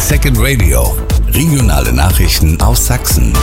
Second Radio. Regionale Nachrichten aus Sachsen.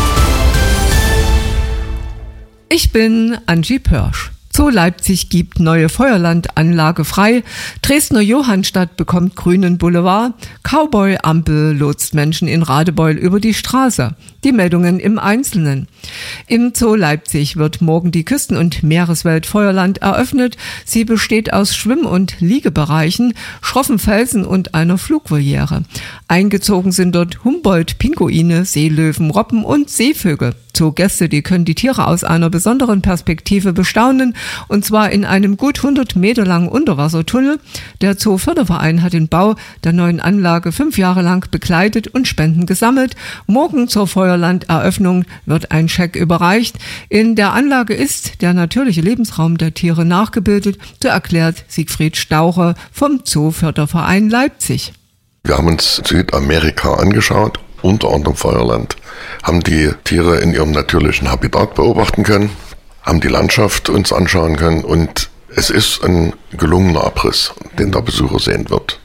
Ich bin Angie Pörsch. Zoo Leipzig gibt neue Feuerlandanlage frei. Dresdner Johannstadt bekommt grünen Boulevard. Cowboy-Ampel lotst Menschen in Radebeul über die Straße. Die Meldungen im Einzelnen. Im Zoo Leipzig wird morgen die Küsten- und Meereswelt Feuerland eröffnet. Sie besteht aus Schwimm- und Liegebereichen, schroffen Felsen und einer Flugvoliere. Eingezogen sind dort Humboldt-Pinguine, Seelöwen, Robben und Seevögel. Zoogäste, die können die Tiere aus einer besonderen Perspektive bestaunen, und zwar in einem gut 100 Meter langen Unterwassertunnel. Der Zooförderverein hat den Bau der neuen Anlage 5 Jahre lang begleitet und Spenden gesammelt. Morgen zur Feuerlanderöffnung wird ein Scheck überreicht. In der Anlage ist der natürliche Lebensraum der Tiere nachgebildet, so erklärt Siegfried Stauche vom Zooförderverein Leipzig. Wir haben uns Südamerika angeschaut, unter anderem Feuerland, haben die Tiere in ihrem natürlichen Habitat beobachten können, haben die Landschaft uns anschauen können und es ist ein gelungener Abriss, den der Besucher sehen wird.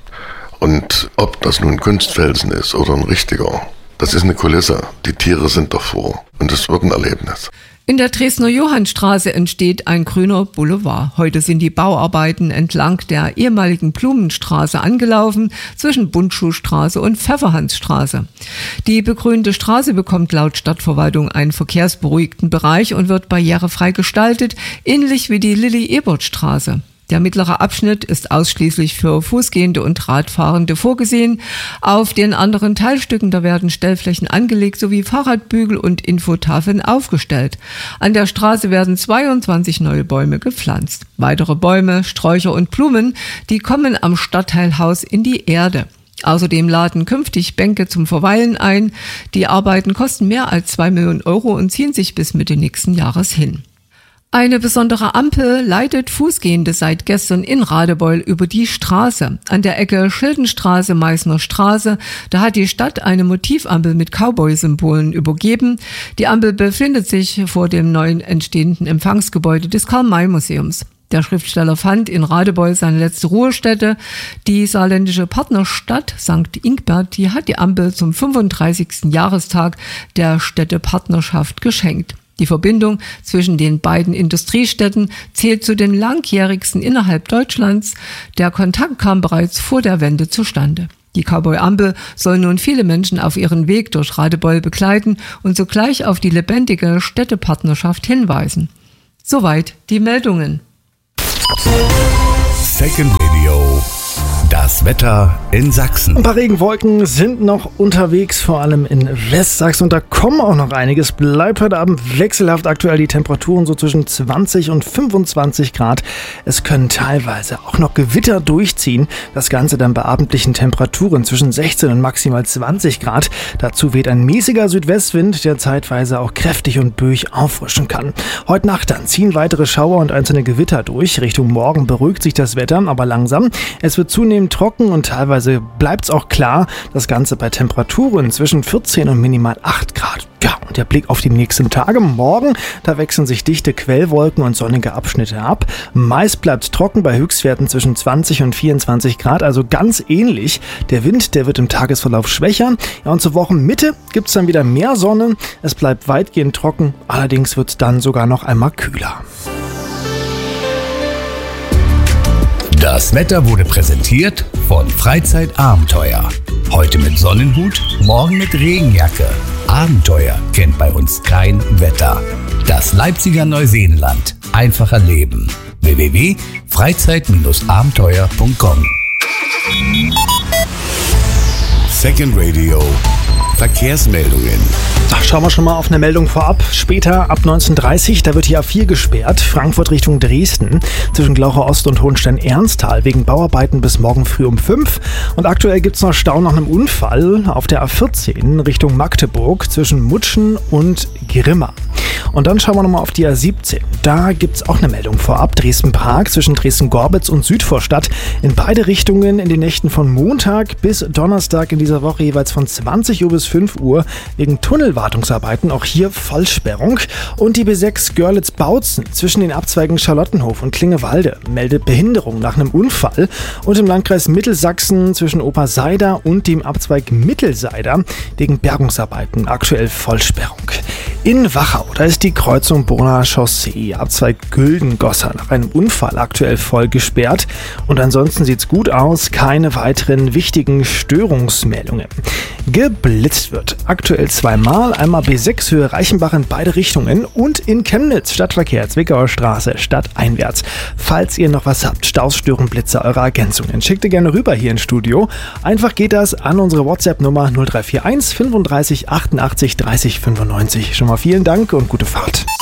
Und ob das nun Kunstfelsen ist oder ein richtiger, das ist eine Kulisse. Die Tiere sind davor und es wird ein Erlebnis. In der Dresdner Johannstraße entsteht ein grüner Boulevard. Heute sind die Bauarbeiten entlang der ehemaligen Blumenstraße angelaufen, zwischen Bundschuhstraße und Pfefferhansstraße. Die begrünte Straße bekommt laut Stadtverwaltung einen verkehrsberuhigten Bereich und wird barrierefrei gestaltet, ähnlich wie die Lilli-Ebert-Straße. Der mittlere Abschnitt ist ausschließlich für Fußgehende und Radfahrende vorgesehen. Auf den anderen Teilstücken, da werden Stellflächen angelegt sowie Fahrradbügel und Infotafeln aufgestellt. An der Straße werden 22 neue Bäume gepflanzt. Weitere Bäume, Sträucher und Blumen, die kommen am Stadtteilhaus in die Erde. Außerdem laden künftig Bänke zum Verweilen ein. Die Arbeiten kosten mehr als 2 Millionen Euro und ziehen sich bis Mitte nächsten Jahres hin. Eine besondere Ampel leitet Fußgehende seit gestern in Radebeul über die Straße. An der Ecke Schildenstraße, Meißner Straße, da hat die Stadt eine Motivampel mit Cowboy-Symbolen übergeben. Die Ampel befindet sich vor dem neuen entstehenden Empfangsgebäude des Karl-May-Museums. Der Schriftsteller fand in Radebeul seine letzte Ruhestätte. Die saarländische Partnerstadt St. Ingbert, die hat die Ampel zum 35. Jahrestag der Städtepartnerschaft geschenkt. Die Verbindung zwischen den beiden Industriestädten zählt zu den langjährigsten innerhalb Deutschlands. Der Kontakt kam bereits vor der Wende zustande. Die Cowboy-Ampel soll nun viele Menschen auf ihren Weg durch Radebeul begleiten und sogleich auf die lebendige Städtepartnerschaft hinweisen. Soweit die Meldungen. Second Radio. Das Wetter in Sachsen. Ein paar Regenwolken sind noch unterwegs, vor allem in Westsachsen. Und da kommen auch noch einiges. Bleibt heute Abend wechselhaft aktuell die Temperaturen so zwischen 20 und 25 Grad. Es können teilweise auch noch Gewitter durchziehen. Das Ganze dann bei abendlichen Temperaturen zwischen 16 und maximal 20 Grad. Dazu weht ein mäßiger Südwestwind, der zeitweise auch kräftig und böig auffrischen kann. Heute Nacht dann ziehen weitere Schauer und einzelne Gewitter durch. Richtung Morgen beruhigt sich das Wetter, aber langsam. Es wird zunehmend trocken und teilweise bleibt es auch klar. Das Ganze bei Temperaturen zwischen 14 und minimal 8 Grad. Ja, und der Blick auf die nächsten Tage. Morgen, da wechseln sich dichte Quellwolken und sonnige Abschnitte ab. Meist bleibt es trocken bei Höchstwerten zwischen 20 und 24 Grad, also ganz ähnlich. Der Wind, der wird im Tagesverlauf schwächer. Ja, und zur Wochenmitte gibt es dann wieder mehr Sonne. Es bleibt weitgehend trocken, allerdings wird es dann sogar noch einmal kühler. Das Wetter wurde präsentiert von Freizeitabenteuer. Heute mit Sonnenhut, morgen mit Regenjacke. Abenteuer kennt bei uns kein Wetter. Das Leipziger Neuseenland. Einfach erleben. www.freizeit-abenteuer.com. Second Radio. Verkehrsmeldungen. Schauen wir schon mal auf eine Meldung vorab. Später ab 19:30 da wird die A4 gesperrt. Frankfurt Richtung Dresden. Zwischen Glaucher Ost und Hohenstein-Ernsthal wegen Bauarbeiten bis morgen früh um 5. Und aktuell gibt es noch Stau nach einem Unfall auf der A14 Richtung Magdeburg zwischen Mutschen und Grimma. Und dann schauen wir nochmal auf die A17. Da gibt es auch eine Meldung vorab. Dresden-Prag zwischen Dresden-Gorbitz und Südvorstadt. In beide Richtungen in den Nächten von Montag bis Donnerstag in dieser Woche jeweils von 20 Uhr bis 5 Uhr wegen Tunnelwartungsarbeiten. Auch hier Vollsperrung. Und die B6 Görlitz-Bautzen zwischen den Abzweigen Charlottenhof und Klingewalde meldet Behinderung nach einem Unfall. Und im Landkreis Mittelsachsen zwischen Oberseider und dem Abzweig Mittelseider wegen Bergungsarbeiten aktuell Vollsperrung. In Wachau, da ist die Kreuzung Brunner Chaussee, Abzweig Güldengossa, nach einem Unfall aktuell voll gesperrt. Und ansonsten sieht's gut aus, keine weiteren wichtigen Störungsmeldungen. Geblitzt wird aktuell zweimal, einmal B6 Höhe Reichenbach in beide Richtungen und in Chemnitz, Stadtverkehr, Zwickauer Straße, stadteinwärts. Falls ihr noch was habt, Staus, Stören, Blitze, eure Ergänzungen, schickt ihr gerne rüber hier ins Studio. Einfach geht das an unsere WhatsApp-Nummer 0341 35 88 30 95. Schon mal vielen Dank und gute Fahrt.